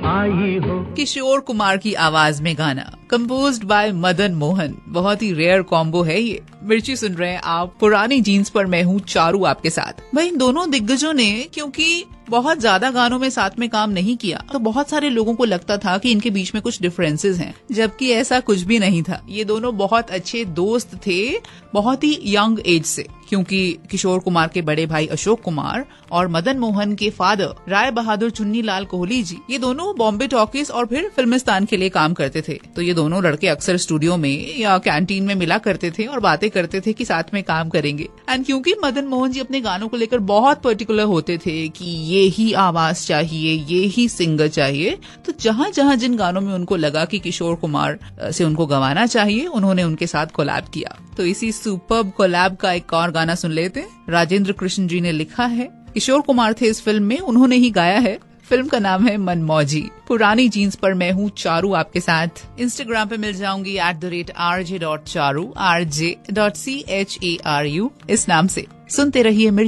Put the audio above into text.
आई हो। किशोर कुमार की आवाज में गाना कंपोज्ड बाय मदन मोहन। बहुत ही रेयर कॉम्बो है ये। मिर्ची सुन रहे हैं आप, पुरानी जीन्स पर मैं हूँ चारू आपके साथ। भाई इन दोनों दिग्गजों ने क्योंकि बहुत ज्यादा गानों में साथ में काम नहीं किया, तो बहुत सारे लोगों को लगता था कि इनके बीच में कुछ डिफरेंसेस हैं, जबकि ऐसा कुछ भी नहीं था। ये दोनों बहुत अच्छे दोस्त थे, बहुत ही यंग एज से, क्योंकि किशोर कुमार के बड़े भाई अशोक कुमार और मदन मोहन के फादर राय बहादुर चुन्नीलाल कोहली जी, ये दोनों बॉम्बे टॉकीज और फिर फिल्मिस्तान के लिए काम करते थे। तो ये दोनों लड़के अक्सर स्टूडियो में या कैंटीन में मिला करते थे और बातें करते थे कि साथ में काम करेंगे। एंड क्योंकि मदन मोहन जी अपने गानों को लेकर बहुत पर्टिकुलर होते थे कि ये ही आवाज चाहिए, ये ही सिंगर चाहिए, तो जहां जहां जिन गानों में उनको लगा कि किशोर कुमार से उनको गवाना चाहिए, उन्होंने उनके साथ कोलैब किया। तो इसी सुपर्ब कोलैब का एक और गाना सुन लेते हैं। राजेंद्र कृष्ण जी ने लिखा है, किशोर कुमार थे इस फिल्म में, उन्होंने ही गाया है। फिल्म का नाम है मनमौजी। पुरानी जीन्स पर मैं हूँ चारू आपके साथ। इंस्टाग्राम पे मिल जाऊंगी @rj.charu, rj.charu इस नाम से। सुनते रहिए